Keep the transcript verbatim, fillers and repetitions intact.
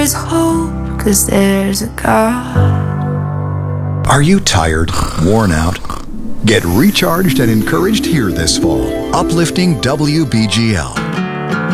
There's hope, cause there's a God. Are you tired, worn out? Get recharged and encouraged here this fall. Uplifting W B G L.